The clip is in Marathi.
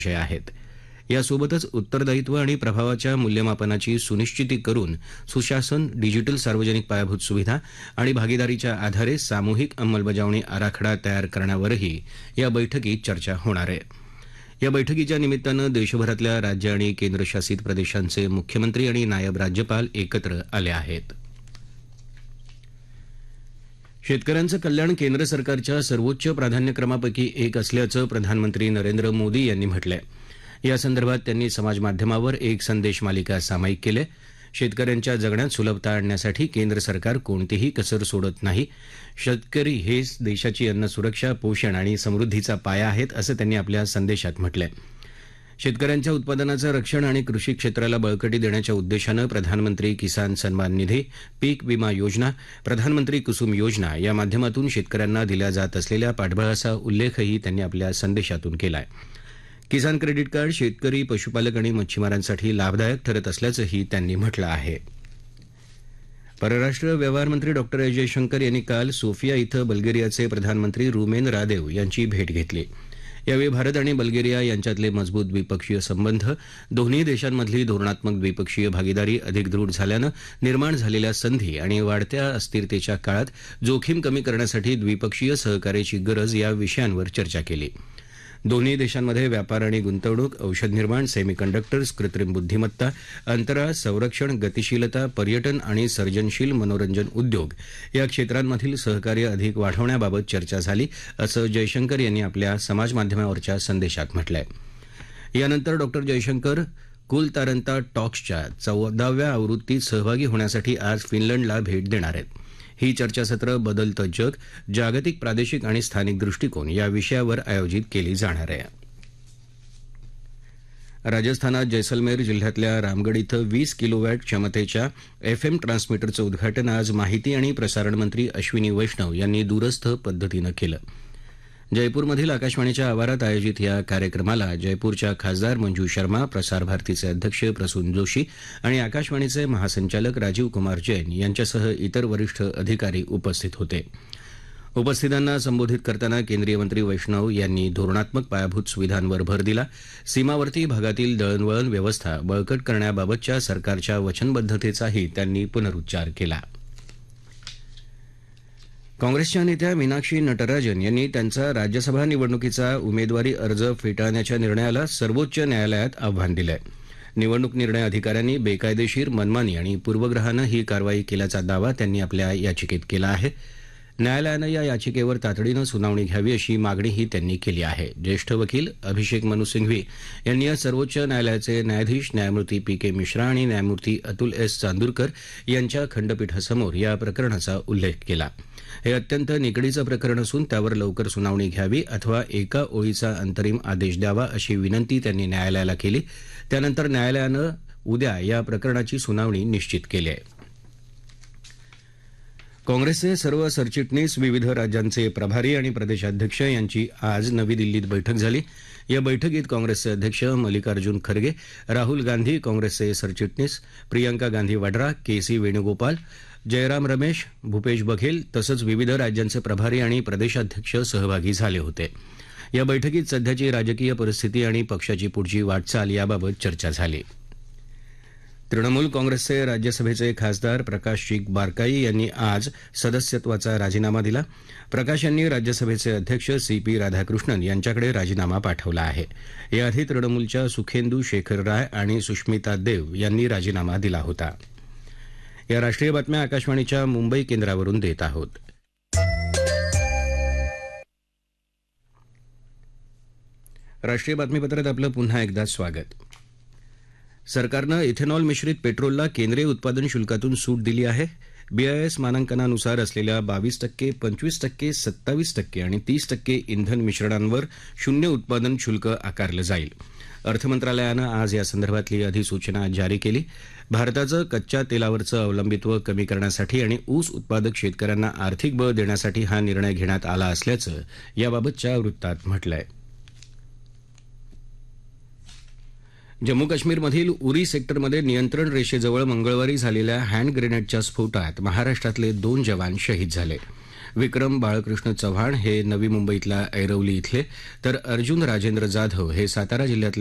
विषय आहेत. यासोबतच उत्तरदायित्व आणि प्रभावाच्या मूल्यमापनाची सुनिश्चिती करून सुशासन, डिजिटल सार्वजनिक पायाभूत सुविधा आणि भागीदारीच्या आधारे सामूहिक अंमलबजावणी आराखडा तयार करण्यावरही या बैठकीत चर्चा होणार आहे. या बैठकीच्या निमित्तानं देशभरातल्या राज्य आणि केंद्रशासित प्रदेशांचे मुख्यमंत्री आणि नायब राज्यपाल एकत्र आले आहेत. शेतकऱ्यांचं कल्याण केंद्र सरकारच्या सर्वोच्च प्राधान्यक्रमापैकी एक असल्याचं प्रधानमंत्री नरेंद्र मोदी यांनी म्हटलं आहे. यासंदर्भात त्यांनी समाजमाध्यमावर एक संदेश मालिका सामायिक केली. शेतकऱ्यांच्या जगण्यात सुलभता आणण्यासाठी केंद्र सरकार कोणतीही कसर सोडत नाही. शेतकरी हेच देशाची अन्न सुरक्षा, पोषण आणि समृद्धीचा पाया आहेत, असं त्यांनी आपल्या संदेशात म्हटलं आहे. शेतकऱ्यांच्या उत्पादनाचं रक्षण आणि कृषी क्षेत्राला बळकटी देण्याच्या उद्देशानं प्रधानमंत्री किसान सन्मान निधी, पीक विमा योजना, प्रधानमंत्री कुसुम योजना या माध्यमातून शेतकऱ्यांना दिल्या जात असलेल्या पाठबळाचा उल्लेखही त्यांनी आपल्या संदेशातून केला आहे. किसान क्रेडिट कार्ड शेतकरी, पशुपालक आणि मच्छीमारांसाठी लाभदायक ठरत असल्याचंही त्यांनी म्हटलं आहे. परराष्ट्र व्यवहार मंत्री डॉ. एस जयशंकर यांनी काल सोफिया इथं बल्गेरियाचे प्रधानमंत्री रुमेन रादेव यांची भेट घेतली. यावेळी भारत आणि बल्गेरिया यांच्यातले मजबूत द्विपक्षीय संबंध, दोन्ही देशांमधली धोरणात्मक द्विपक्षीय भागीदारी अधिक दृढ झाल्यानं निर्माण झालेल्या संधी आणि वाढत्या अस्थिरतेच्या काळात जोखीम कमी करण्यासाठी द्विपक्षीय सहकार्याची गरज या विषयांवर चर्चा केली. दोन्ही देशांमध्ये व्यापार आणि गुंतवणूक, औषध निर्माण, सेमीकंडक्टर्स, कृत्रिम बुद्धिमत्ता, अंतराळ, संरक्षण, गतिशीलता, पर्यटन आणि सर्जनशील मनोरंजन उद्योग या क्षेत्रांमधील सहकार्य अधिक वाढवण्याबाबत चर्चा झाली, असं जयशंकर यांनी आपल्या समाजमाध्यमावरच्या संदेशात म्हटलंय. यानंतर डॉ. जयशंकर कुलतारंता टॉक्सच्या 14व्या आवृत्तीत सहभागी होण्यासाठी आज फिनलंडला भेट देणार आहेत. ही चर्चासत्र बदलतं जग, जागतिक, प्रादेशिक आणि स्थानिक दृष्टिकोन या विषयावर आयोजित केली जाणार आहे. राजस्थानात जैसलमेर जिल्ह्यातल्या रामगड इथं 20 किलोवॅट क्षमतेच्या FM ट्रान्समीटरचं उद्घाटन आज माहिती आणि प्रसारण मंत्री अश्विनी वैष्णव यांनी दूरस्थ पद्धतीनं केलं. जयपूरमधील आकाशवाणीच्या आवारात आयोजित या कार्यक्रमाला जयपूरच्या खासदार मंजू शर्मा, प्रसार भारतीचे अध्यक्ष प्रसून जोशी आणि आकाशवाणीचे महासंचालक राजीव कुमार जैन यांच्यासह इतर वरिष्ठ अधिकारी उपस्थित होते. उपस्थितांना संबोधित करताना केंद्रीय मंत्री वैष्णव यांनी धोरणात्मक पायाभूत सुविधांवर भर दिला. सीमावर्ती भागातील दळणवळण व्यवस्था बळकट करण्याबाबतच्या सरकारच्या वचनबद्धतेचाही त्यांनी पुनरुच्चार केला. काँग्रेसच्या नेत्या मीनाक्षी नटराजन यांनी त्यांचा राज्यसभा निवडणुकीचा उमेदवारी अर्ज फेटाळण्याच्या निर्णयाला सर्वोच्च न्यायालयात आव्हान दिलं आहे. निवडणूक निर्णय अधिकाऱ्यांनी बेकायदेशीर, मनमानी आणि पूर्वग्रहानं ही कारवाई केल्याचा दावा त्यांनी आपल्या याचिकेत केला आहे. न्यायालयानं या याचिकेवर तातडीनं सुनावणी घ्यावी अशी मागणीही त्यांनी केली आहे. ज्येष्ठ वकील अभिषेक मनु सिंघवी यांनी आज सर्वोच्च न्यायालयाचे न्यायाधीश न्यायमूर्ती PK मिश्रा आणि न्यायमूर्ती अतुल S चांदूरकर यांच्या खंडपीठासमोर या प्रकरणाचा उल्लेख केला. हे अत्यंत निकडीचं प्रकरण असून त्यावर लवकर सुनावणी घ्यावी अथवा एका ओळीचा अंतरिम आदेश द्यावा अशी विनंती त्यांनी न्यायालयाला केली. त्यानंतर न्यायालयानं उद्या या प्रकरणाची सुनावणी निश्चित केली आहे. काँग्रेसचे सर्व सरचिटणीस, विविध राज्यांचे प्रभारी आणि प्रदेशाध्यक्ष यांची आज नवी दिल्लीत बैठक झाली. या बैठकीत काँग्रेसचे अध्यक्ष मल्लिकार्जुन खरगे, राहुल गांधी, काँग्रेसचे सरचिटणीस प्रियंका गांधी वड्रा, KC वेणुगोपाल, जयराम रमेश, भूपेश बघेल तसंच विविध राज्यांचे प्रभारी आणि प्रदेशाध्यक्ष सहभागी झाले होते. या बैठकीत सध्याची राजकीय परिस्थिती आणि पक्षाची पुढची वाटचाल याबाबत चर्चा झाली. तृणमूल काँग्रेसचे राज्यसभेचे खासदार प्रकाश सिंग बारकाई यांनी आज सदस्यत्वाचा राजीनामा दिला. प्रकाश यांनी राज्यसभेचे अध्यक्ष CP राधाकृष्णन यांच्याकडे राजीनामा पाठवला आहे. याआधी तृणमूलच्या सुखेंदू शेखर राय आणि सुष्मिता देव यांनी राजीनामा दिला होता. या राष्ट्रीय बातम्या आकाशवाणीच्या मुंबई केंद्रावरून देत आहोत. राष्ट्रीय बातमीपत्रात आपलं पुन्हा एकदा स्वागत. सरकारनं इथेनॉल मिश्रित पेट्रोलला केंद्रीय उत्पादन शुल्कातून सूट दिली आहे. BIS मानांकनानुसार असलेल्या 22%, 25%, 27% आणि 30% इंधन मिश्रणांवर शून्य उत्पादन शुल्क आकारलं जाईल. अर्थमंत्रालयानं आज यासंदर्भातली अधिसूचना जारी केली. भारताचं कच्च्या तेलावरचं अवलंबित्व कमी करण्यासाठी आणि ऊस उत्पादक शेतकऱ्यांना आर्थिक बळ देण्यासाठी हा निर्णय घेण्यात आला असल्याचं याबाबतच्या वृत्तात म्हटलंय. जम्मू काश्मीरमधील उरी सेक्टरमध्ये नियंत्रण रेषेजवळ मंगळवारी झालेल्या हँड ग्रेनेडच्या स्फोटात महाराष्ट्रातले 2 जवान शहीद झाले. विक्रम बाळकृष्ण चव्हाण हे नवी मुंबईतल्या ऐरवली इथले तर अर्जुन राजेंद्र जाधव हे सातारा जिल्ह्यातले